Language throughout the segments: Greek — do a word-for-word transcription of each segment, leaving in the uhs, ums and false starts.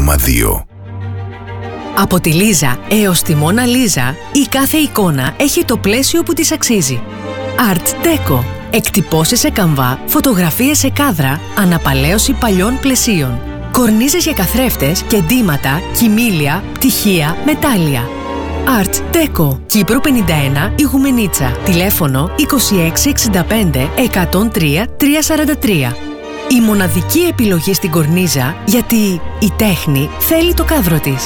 κόμμα δύο. Από τη Λίζα έως τη Μόνα Λίζα, η κάθε εικόνα έχει το πλαίσιο που της αξίζει. Art Deco. Εκτυπώσεις σε καμβά, φωτογραφίες σε κάδρα, αναπαλαίωση παλιών πλαισίων. Κορνίζες για καθρέφτες και ντύματα, κοιμήλια, πτυχία, μετάλλια. Art Deco. Κύπρου πενήντα ένα, Ιγουμενίτσα. Τηλέφωνο είκοσι έξι εξήντα πέντε εκατόν τρία τριακόσια σαράντα τρία. Η μοναδική επιλογή στην κορνίζα, γιατί η τέχνη θέλει το κάδρο της.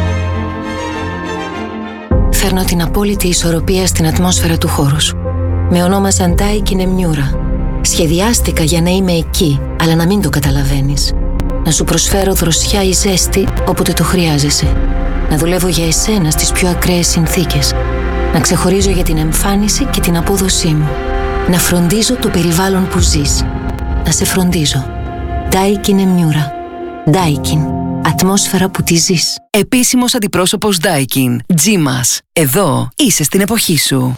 Φέρνω την απόλυτη ισορροπία στην ατμόσφαιρα του χώρου σου. Με ονόμασαν Daikin Emmiura. Σχεδιάστηκα για να είμαι εκεί, αλλά να μην το καταλαβαίνεις. Να σου προσφέρω δροσιά ή ζέστη όποτε το χρειάζεσαι. Να δουλεύω για εσένα στις πιο ακραίες συνθήκες. Να ξεχωρίζω για την εμφάνιση και την απόδοσή μου. Να φροντίζω το περιβάλλον που ζεις. Να σε φροντίζω. Daikin Emmiura. Daikin. Ατμόσφαιρα που τη ζεις. Επίσημος αντιπρόσωπος Daikin. Τζίμας. Εδώ είσαι στην εποχή σου.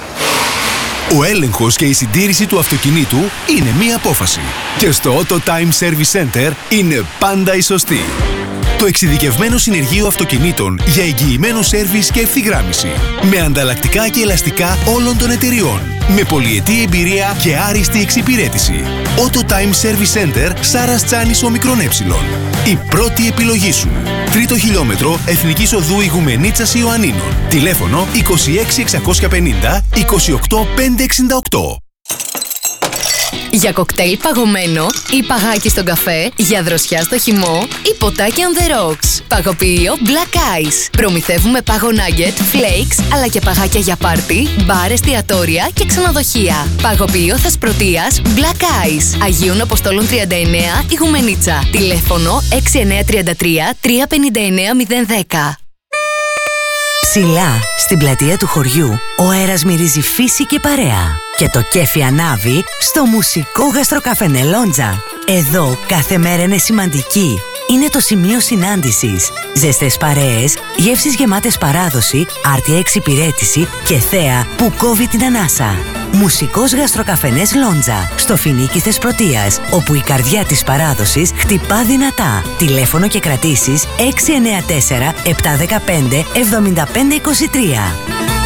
Ο έλεγχος και η συντήρηση του αυτοκινήτου είναι μία απόφαση. Και στο Auto Time Service Center είναι πάντα η σωστή. Το εξειδικευμένο συνεργείο αυτοκινήτων για εγγυημένο σέρβις και ευθυγράμμιση. Με ανταλλακτικά και ελαστικά όλων των εταιριών. Με πολυετή εμπειρία και άριστη εξυπηρέτηση. Auto Time Service Center Σάρας Τσάνης Ομικρόν Έψιλον. Η πρώτη επιλογή σου. Τρίτο χιλιόμετρο Εθνικής Οδού Ιγουμενίτσας Ιωαννίνων. Τηλέφωνο είκοσι έξι εξακόσια πενήντα είκοσι οκτώ πεντακόσια εξήντα οκτώ. Για κοκτέιλ παγωμένο ή παγάκι στον καφέ, για δροσιά στο χυμό ή ποτάκι on the rocks. Παγοποιείο Black Ice. Προμηθεύουμε πάγο nugget, flakes, αλλά και παγάκια για πάρτι, μπαρ, εστιατόρια και ξενοδοχεία. Παγοποιείο Θεσπρωτείας Black Ice. Αγίων Αποστόλων τριάντα εννέα, Ιγουμενίτσα. Τηλέφωνο έξι εννιά τρία τρία τρία πέντε εννέα μηδέν ένα μηδέν. Ψηλά, στην πλατεία του χωριού, ο αέρας μυρίζει φύση και παρέα. Και το κέφι ανάβει στο μουσικό γαστροκαφενέ Λόντζα. Εδώ κάθε μέρα είναι σημαντική. Είναι το σημείο συνάντησης. Ζεστές παρέες, γεύσεις γεμάτες παράδοση, άρτια εξυπηρέτηση και θέα που κόβει την ανάσα. Μουσικός γαστροκαφενές Λόντζα, στο Φοινίκι Θεσπρωτείας, όπου η καρδιά της παράδοσης χτυπά δυνατά. Τηλέφωνο και κρατήσεις έξι εννιά τέσσερα επτά ένα πέντε εβδομήντα πέντε είκοσι τρία.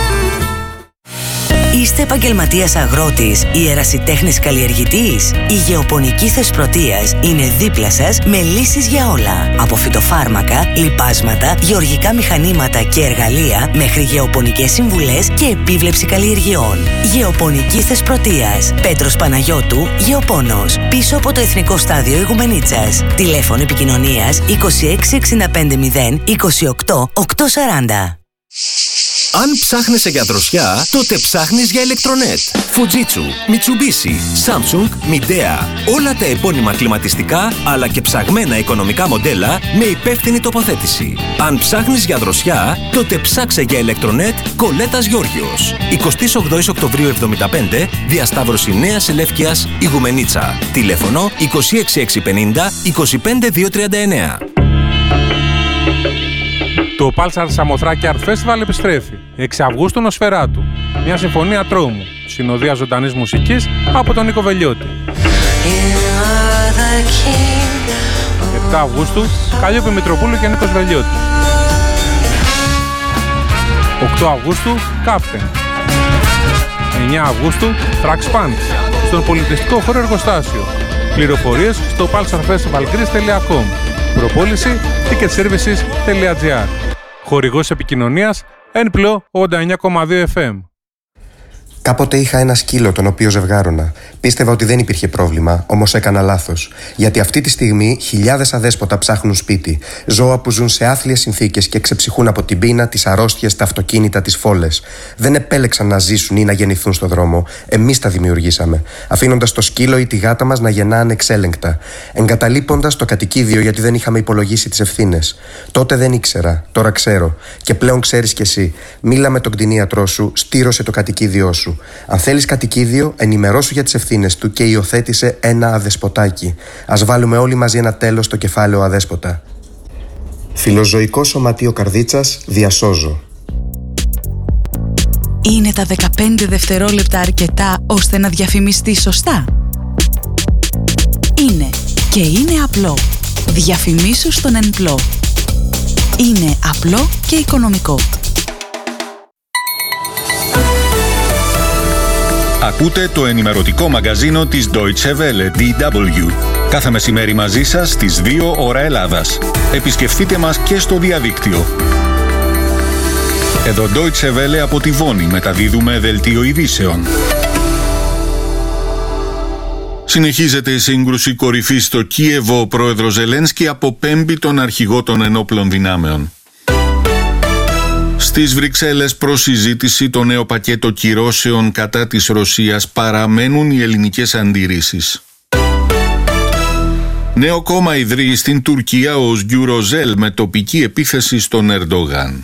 Είστε επαγγελματίας αγρότης ή ερασιτέχνης καλλιεργητής? Η Γεωπονική Θεσπρωτείας είναι δίπλα σας με λύσεις για όλα. Από φυτοφάρμακα, λιπάσματα, γεωργικά μηχανήματα και εργαλεία μέχρι γεωπονικές συμβουλές και επίβλεψη καλλιεργειών. Γεωπονική Θεσπρωτείας. Πέτρος Παναγιώτου, Γεωπόνος. Πίσω από το Εθνικό Στάδιο Ιγουμενίτσας. Τηλέφωνο επικοινωνίας είκοσι έξι εξήντα πέντε μηδέν είκοσι οκτώ οκτακόσια σαράντα. Αν ψάχνεσαι για δροσιά, τότε ψάχνεις για ηλεκτρονέτ. Fujitsu, Mitsubishi, Samsung, Midea. Όλα τα επώνυμα κλιματιστικά, αλλά και ψαγμένα οικονομικά μοντέλα με υπεύθυνη τοποθέτηση. Αν ψάχνεις για δροσιά, τότε ψάξε για ηλεκτρονέτ Κολέτας Γιώργιος. εικοστή όγδοη Οκτωβρίου εβδομήντα πέντε, διασταύρωση Νέας Ελεύκειας, Ιγουμενίτσα. Τηλέφωνο είκοσι έξι εξακόσια πενήντα είκοσι πέντε διακόσια τριάντα εννέα. Το Pulsar Σαμοθράκη Art Festival επιστρέφει. έξι Αυγούστου Νοσφαιράτου. Μια συμφωνία τρόμου. Συνοδεία ζωντανής μουσικής από τον Νίκο Βελιώτη. επτά Αυγούστου Καλλιόπη Μητροπούλου και Νίκος Βελιώτης. οκτώ Αυγούστου Captain. εννιά Αυγούστου Trax Punch. Στον πολιτιστικό χώρο εργοστάσιο. Πληροφορίες στο pulsar festival greece τελεία com. Προπόληση ticket services τελεία gr. Χορηγός επικοινωνίας Ενπλο ογδόντα εννιά κόμμα δύο εφ εμ. Κάποτε είχα ένα σκύλο τον οποίο ζευγάρωνα. Πίστευα ότι δεν υπήρχε πρόβλημα, όμως έκανα λάθος. Γιατί αυτή τη στιγμή χιλιάδες αδέσποτα ψάχνουν σπίτι. Ζώα που ζουν σε άθλιες συνθήκες και ξεψυχούν από την πείνα, τις αρρώστιες, τα αυτοκίνητα, τις φόλες. Δεν επέλεξαν να ζήσουν ή να γεννηθούν στον δρόμο. Εμείς τα δημιουργήσαμε. Αφήνοντας το σκύλο ή τη γάτα μας να γεννά ανεξέλεγκτα. Εγκαταλείποντας το κατοικίδιο γιατί δεν είχαμε υπολογίσει τις ευθύνες. Τότε δεν ήξερα, τώρα ξέρω. Και πλέον ξέρεις κι εσύ. Μίλα με τον κτηνίατρό σου, στήρωσε το κατοικίδιό σου. Αν θέλεις κατοικίδιο, ενημερώσου για τις ευθύνες του και υιοθέτησε ένα αδεσποτάκι. Ας βάλουμε όλοι μαζί ένα τέλος στο κεφάλαιο αδέσποτα. Φιλοζωικό Σωματείο Καρδίτσας, διασώζω. Είναι τα δεκαπέντε δευτερόλεπτα αρκετά ώστε να διαφημιστεί σωστά? Είναι. Και είναι απλό. Διαφημίσου στον Ενπλό. Είναι απλό και οικονομικό. Ακούτε το ενημερωτικό μαγκαζίνο της Deutsche Welle, ντι ντάμπλιου. Κάθε μεσημέρι μαζί σας στις δύο ώρα Ελλάδας. Επισκεφτείτε μας και στο διαδίκτυο. Εδώ Deutsche Welle από τη Βόνη μεταδίδουμε δελτίο ειδήσεων. Συνεχίζεται η σύγκρουση κορυφής στο Κίεβο. Ο πρόεδρος Ζελένσκι αποπέμπει τον αρχηγό των ενόπλων δυνάμεων. Στις Βρυξέλλες προς συζήτηση το νέο πακέτο κυρώσεων κατά της Ρωσίας. Παραμένουν οι ελληνικές αντιρρήσεις. Νέο κόμμα ιδρύει στην Τουρκία ο Özgür Özel με τοπική επίθεση στον Ερντογάν.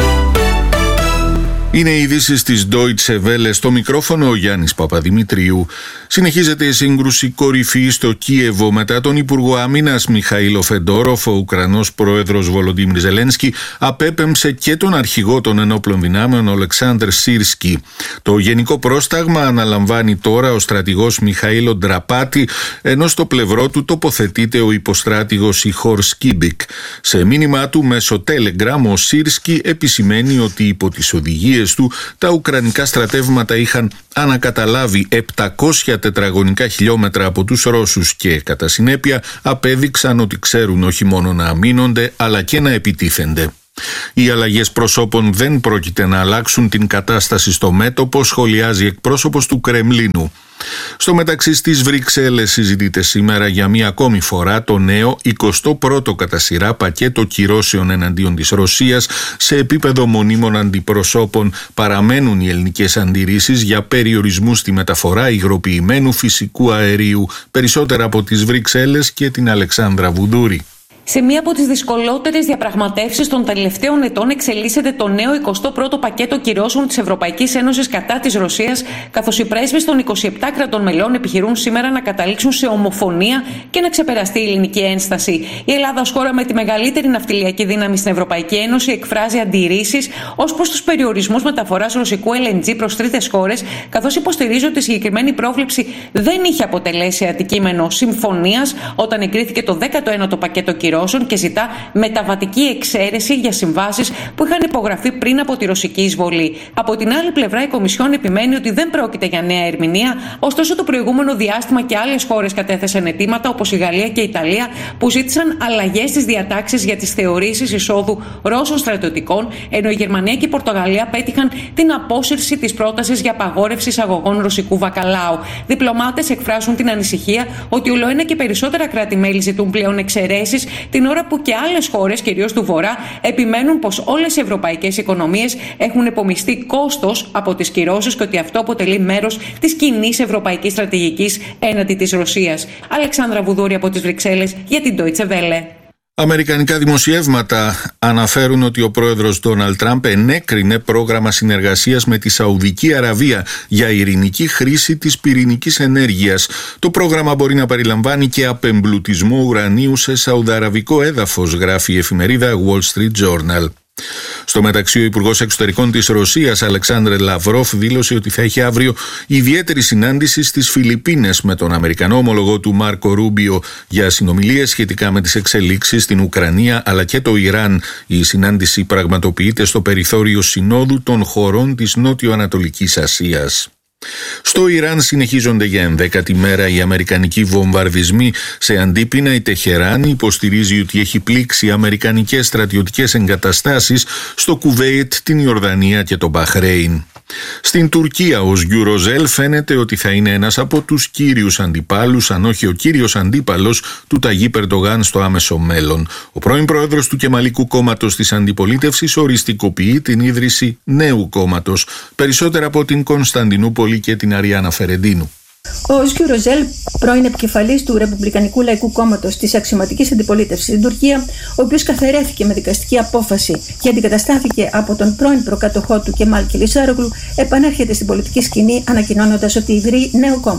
Είναι οι ειδήσεις της Deutsche Welle, στο μικρόφωνο ο Γιάννης Παπαδημητρίου. Συνεχίζεται η σύγκρουση κορυφή στο Κίεβο μετά τον Υπουργό Άμυνας Μιχαήλο Φεντόροφ. Ο Ουκρανός πρόεδρος Βολοντίμιρ Ζελένσκι απέπεμψε και τον αρχηγό των ενόπλων δυνάμεων Ολεξάνδρ Σίρσκι. Το γενικό πρόσταγμα αναλαμβάνει τώρα ο στρατηγός Μιχαήλο Ντραπάτη, ενώ στο πλευρό του τοποθετείται ο υποστράτηγος Ιχόρ Σκίμπικ. Σε μήνυμά του μέσω Telegram ο Σίρσκι επισημαίνει ότι υπό τις οδηγίες του, τα ουκρανικά στρατεύματα είχαν ανακαταλάβει επτακόσια τετραγωνικά χιλιόμετρα από τους Ρώσους και κατά συνέπεια απέδειξαν ότι ξέρουν όχι μόνο να αμήνονται αλλά και να επιτίθενται. Οι αλλαγές προσώπων δεν πρόκειται να αλλάξουν την κατάσταση στο μέτωπο, σχολιάζει εκπρόσωπος του Κρεμλίνου. Στο μεταξύ στις Βρυξέλλες συζητείται σήμερα για μία ακόμη φορά το νέο εικοστό πρώτο κατά σειρά πακέτο κυρώσεων εναντίον της Ρωσίας. Σε επίπεδο μονίμων αντιπροσώπων παραμένουν οι ελληνικές αντιρρήσεις για περιορισμούς στη μεταφορά υγροποιημένου φυσικού αερίου. Περισσότερα από τις Βρυξέλλες και την Αλεξάνδρα Βουδούρη. Σε μία από τις δυσκολότερες διαπραγματεύσεις των τελευταίων ετών εξελίσσεται το νέο εικοστό πρώτο πακέτο κυρώσεων της Ευρωπαϊκής Ένωσης κατά της Ρωσίας, καθώς οι πρέσβεις των είκοσι επτά κρατών μελών επιχειρούν σήμερα να καταλήξουν σε ομοφωνία και να ξεπεραστεί η ελληνική ένσταση. Η Ελλάδα, ως χώρα με τη μεγαλύτερη ναυτιλιακή δύναμη στην Ευρωπαϊκή Ένωση, εκφράζει αντιρρήσεις ως προς τους περιορισμούς μεταφοράς ρωσικού ελ εν τζι προς τρίτες χώρες, καθώς υποστηρίζει ότι η συγκεκριμένη πρόβλεψη δεν είχε αποτελέσει αντικείμενο συμφωνίας όταν εγκρίθηκε το δέκατο ένατο πακέτο κυρώσεων και ζητά μεταβατική εξαίρεση για συμβάσεις που είχαν υπογραφεί πριν από τη ρωσική εισβολή. Από την άλλη πλευρά, η Κομισιόν επιμένει ότι δεν πρόκειται για νέα ερμηνεία, ωστόσο το προηγούμενο διάστημα και άλλες χώρες κατέθεσαν αιτήματα, όπως η Γαλλία και η Ιταλία, που ζήτησαν αλλαγές στις διατάξεις για τις θεωρήσεις εισόδου Ρώσων στρατιωτικών, ενώ η Γερμανία και η Πορτογαλία πέτυχαν την απόσυρση της πρότασης για απαγόρευση εισαγωγών ρωσικού βακαλάου. Διπλωμάτες εκφράζουν την ανησυχία ότι ολοένα και περισσότερα κράτη-μέλη ζητούν πλέον εξαιρέσεις, την ώρα που και άλλες χώρες, κυρίως του Βορρά, επιμένουν πως όλες οι ευρωπαϊκές οικονομίες έχουν επομιστεί κόστος από τις κυρώσεις και ότι αυτό αποτελεί μέρος της κοινής ευρωπαϊκής στρατηγικής έναντι της Ρωσίας. Αλεξάνδρα Βουδούρη από τις Βρυξέλλες για την Deutsche Welle. Αμερικανικά δημοσιεύματα αναφέρουν ότι ο πρόεδρος Ντόναλντ Τραμπ ενέκρινε πρόγραμμα συνεργασίας με τη Σαουδική Αραβία για ειρηνική χρήση της πυρηνικής ενέργειας. Το πρόγραμμα μπορεί να περιλαμβάνει και απεμπλουτισμό ουρανίου σε σαουδαραβικό έδαφος, γράφει η εφημερίδα Wall Street Journal. Στο μεταξύ, ο Υπουργός Εξωτερικών της Ρωσίας, Αλεξάνδρ Λαυρόφ, δήλωσε ότι θα έχει αύριο ιδιαίτερη συνάντηση στις Φιλιππίνες με τον Αμερικανό ομολογό του Μάρκο Ρούμπιο για συνομιλίες σχετικά με τις εξελίξεις στην Ουκρανία αλλά και το Ιράν. Η συνάντηση πραγματοποιείται στο περιθώριο συνόδου των χωρών της Νότιο-Ανατολικής Ασίας. Στο Ιράν συνεχίζονται για ενδέκατη μέρα οι αμερικανικοί βομβαρδισμοί. Σε αντίπεινα, η Τεχεράνη υποστηρίζει ότι έχει πλήξει αμερικανικές στρατιωτικές εγκαταστάσεις στο Κουβέιτ, την Ιορδανία και το Μπαχρέιν. Στην Τουρκία, ο Özgür Özel φαίνεται ότι θα είναι ένας από τους κύριους αντιπάλους, αν όχι ο κύριος αντίπαλος του Ταγίπ Ερντογάν στο άμεσο μέλλον. Ο πρώην πρόεδρος του Κεμαλικού κόμματος της αντιπολίτευσης οριστικοποιεί την ίδρυση νέου κόμματος. Περισσότερα από την Κωνσταντινούπολη και την Αριάννα Φερεντίνου. Ο Özgür Özel, πρώην επικεφαλής του Ρεπουμπλικανικού Λαϊκού Κόμματος της αξιωματικής αντιπολίτευσης στην Τουρκία, ο οποίος καθαιρέθηκε με δικαστική απόφαση και αντικαταστάθηκε από τον πρώην προκάτοχό του Κεμάλ Κιλισάρογλου, επανέρχεται στην πολιτική σκηνή ανακοινώνοντας ότι ιδρύει νέο κόμμα.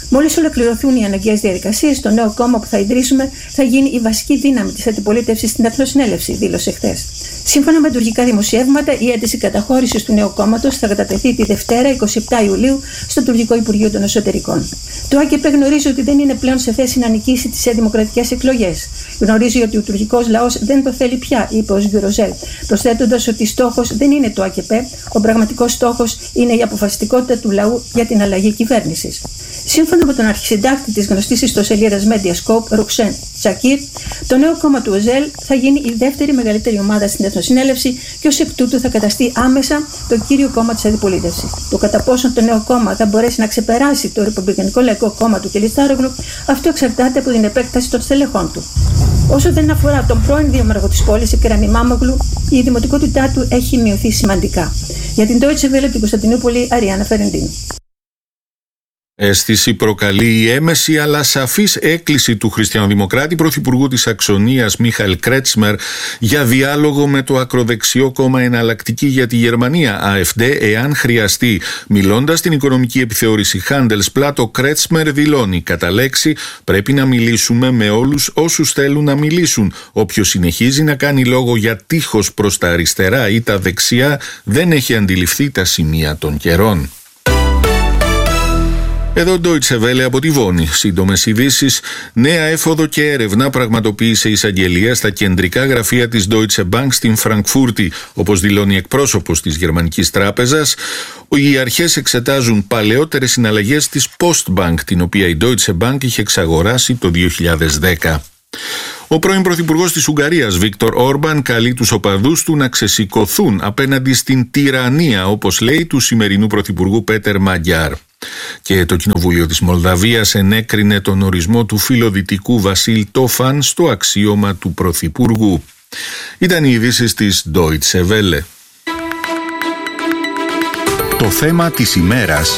Μόλις ολοκληρωθούν οι αναγκαίες διαδικασίες, το νέο κόμμα που θα ιδρύσουμε θα γίνει η βασική δύναμη της αντιπολίτευσης στην Εθνοσυνέλευση, δήλωσε χθες. Σύμφωνα με τουρκικά δημοσιεύματα, η αίτηση καταχώρησης του νέου κόμματος θα κατατεθεί τη Δευτέρα, εικοστή εβδόμη Ιουλίου, στο Τουρκικό Υπουργείο των Εσωτερικών. Το ΑΚΕΠ γνωρίζει ότι δεν είναι πλέον σε θέση να νικήσει τις δημοκρατικές εκλογές. Γνωρίζει ότι ο τουρκικός λαός δεν το θέλει πια, είπε ο Σγκυροζέλ, προσθέτοντας ότι στόχος δεν είναι το ΑΚΕΠ, ο πραγματικός στόχος είναι η αποφασιστικότητα του λαού για την αλλαγή κυβέρνησης. Σύμφωνα με τον αρχισυντάκτη της γνωστής ιστοσελίδας Mediascope, Ρουξέν Τσακίρ, το νέο κόμμα του ΟΖΕΛ θα γίνει η δεύτερη μεγαλύτερη ομάδα στην Εθνοσυνέλευση και ως εκ τούτου θα καταστεί άμεσα το κύριο κόμμα της αντιπολίτευσης. Το κατά πόσον το νέο κόμμα θα μπορέσει να ξεπεράσει το Ρεπουμπλικανικό Λαϊκό Κόμμα του Κελιστάρογλου, αυτό εξαρτάται από την επέκταση των στελεχών του. Όσο δεν αφορά τον πρώην δήμαρχο της πόλης, Εκρέμι Μάμογλου, η δημοτικότητά του έχει μειωθεί σημαντικά. Για την Deutsche Welle από την Κωνσταντινούπολη, Αριάννα Φερεντίνου. Αίσθηση προκαλεί η έμεση αλλά σαφής έκκληση του χριστιανοδημοκράτη πρωθυπουργού της Σαξονίας Μίχαελ Κρέτσμερ για διάλογο με το ακροδεξιό κόμμα Εναλλακτική για τη Γερμανία, έι εφ ντι, εάν χρειαστεί. Μιλώντας στην οικονομική επιθεώρηση Handelsblatt, ο Κρέτσμερ δηλώνει: κατά λέξη, πρέπει να μιλήσουμε με όλους όσους θέλουν να μιλήσουν. Όποιος συνεχίζει να κάνει λόγο για τείχος προς τα αριστερά ή τα δεξιά δεν έχει αντιληφθεί τα σημεία των καιρών. Εδώ Deutsche Welle από τη Βόνη. Σύντομες ειδήσεις. Νέα έφοδο και έρευνα πραγματοποίησε η εισαγγελία στα κεντρικά γραφεία της Deutsche Bank στην Φραγκφούρτη. Όπως δηλώνει εκπρόσωπος της Γερμανικής Τράπεζας, οι αρχές εξετάζουν παλαιότερες συναλλαγές της Postbank, την οποία η Deutsche Bank είχε εξαγοράσει το δύο χιλιάδες δέκα. Ο πρώην πρωθυπουργός της Ουγγαρίας, Βίκτορ Όρμπαν, καλεί τους οπαδούς του να ξεσηκωθούν απέναντι στην τυραννία, όπως λέει, του σημερινού πρωθυπουργού Πέτερ Μαντζιάρ. Και το Κοινοβούλιο της Μολδαβίας ενέκρινε τον ορισμό του φιλοδυτικού Βασίλ Τόφαν στο αξίωμα του πρωθυπουργού. Ήταν οι ειδήσεις της Deutsche Welle. Το θέμα της ημέρας.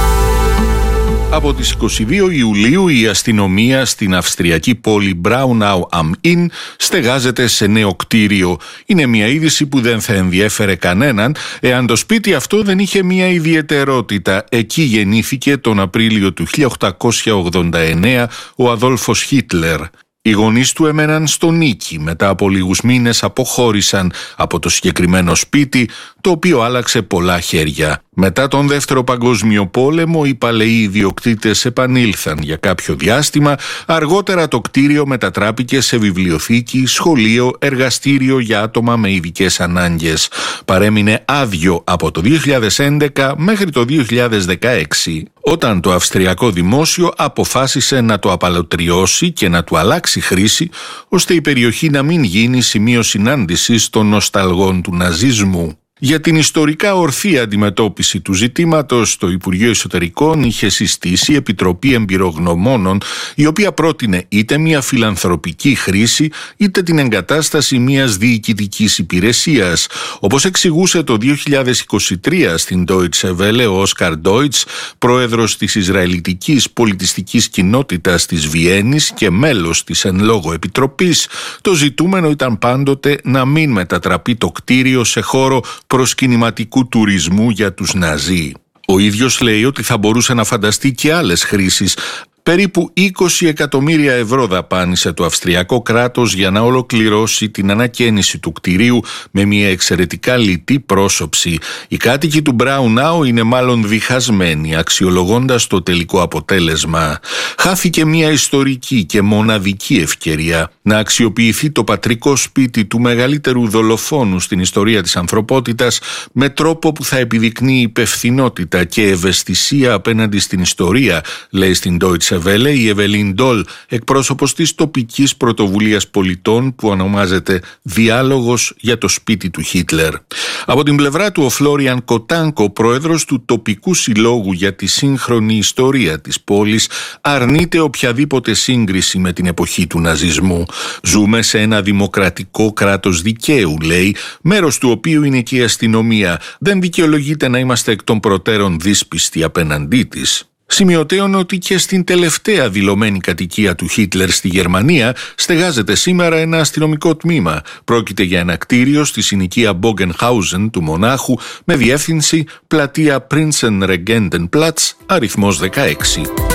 Από τις είκοσι δύο Ιουλίου η αστυνομία στην αυστριακή πόλη Braunau am Inn στεγάζεται σε νέο κτίριο. Είναι μια είδηση που δεν θα ενδιέφερε κανέναν εάν το σπίτι αυτό δεν είχε μια ιδιαιτερότητα. Εκεί γεννήθηκε τον Απρίλιο του χίλια οκτακόσια ογδόντα εννέα ο Αδόλφος Χίτλερ. Οι γονείς του έμεναν στο Νίκη, μετά από λίγους μήνες αποχώρησαν από το συγκεκριμένο σπίτι, το οποίο άλλαξε πολλά χέρια. Μετά τον Δεύτερο Παγκόσμιο Πόλεμο, οι παλαιοί ιδιοκτήτες επανήλθαν για κάποιο διάστημα. Αργότερα το κτίριο μετατράπηκε σε βιβλιοθήκη, σχολείο, εργαστήριο για άτομα με ειδικές ανάγκες. Παρέμεινε άδειο από το δύο χιλιάδες έντεκα μέχρι το δύο χιλιάδες δεκαέξι, όταν το αυστριακό δημόσιο αποφάσισε να το απαλωτριώσει και να του αλλάξει χρήση, ώστε η περιοχή να μην γίνει σημείο συνάντησης των νοσταλγών του ναζισμού. Για την ιστορικά ορθή αντιμετώπιση του ζητήματος, το Υπουργείο Εσωτερικών είχε συστήσει Επιτροπή Εμπειρογνωμόνων, η οποία πρότεινε είτε μια φιλανθρωπική χρήση, είτε την εγκατάσταση μιας διοικητικής υπηρεσίας. Όπως εξηγούσε το δύο χιλιάδες είκοσι τρία στην Deutsche Welle ο Όσκαρ Ντόιτς, πρόεδρος της Ισραηλιτικής Πολιτιστικής Κοινότητας της Βιέννης και μέλος της εν λόγω επιτροπής, το ζητούμενο ήταν πάντοτε να μην μετατραπεί το κτίριο σε χώρο προσκυνηματικού τουρισμού για τους Ναζί. Ο ίδιος λέει ότι θα μπορούσε να φανταστεί και άλλες χρήσεις. Περίπου είκοσι εκατομμύρια ευρώ δαπάνησε το αυστριακό κράτος για να ολοκληρώσει την ανακαίνιση του κτηρίου με μια εξαιρετικά λιτή πρόσωψη. Οι κάτοικοι του Μπράουνάου είναι μάλλον διχασμένοι, αξιολογώντας το τελικό αποτέλεσμα. Χάθηκε μια ιστορική και μοναδική ευκαιρία να αξιοποιηθεί το πατρικό σπίτι του μεγαλύτερου δολοφόνου στην ιστορία της ανθρωπότητας με τρόπο που θα επιδεικνύει υπευθυνότητα και ευαισθησία απέναντι στην ιστορία, λέει στην Deutsche Welle η Εβελίν Ντόλ, εκπρόσωπος της τοπικής πρωτοβουλίας πολιτών που ονομάζεται «Διάλογος για το σπίτι του Χίτλερ». Από την πλευρά του ο Φλόριαν Κοτάνκο, πρόεδρος του τοπικού συλλόγου για τη σύγχρονη ιστορία της πόλης, αρνείται οποιαδήποτε σύγκριση με την εποχή του ναζισμού. «Ζούμε σε ένα δημοκρατικό κράτος δικαίου», λέει, μέρος του οποίου είναι και η αστυνομία. «Δεν δικαιολογείται να είμαστε εκ των προτέρων δύσπιστοι απέναντί της». Σημειωτέων ότι και στην τελευταία δηλωμένη κατοικία του Χίτλερ στη Γερμανία στεγάζεται σήμερα ένα αστυνομικό τμήμα. Πρόκειται για ένα κτίριο στη συνοικία Bogenhausen του Μονάχου με διεύθυνση πλατεία Prinzenregentenplatz, αριθμός δεκαέξι.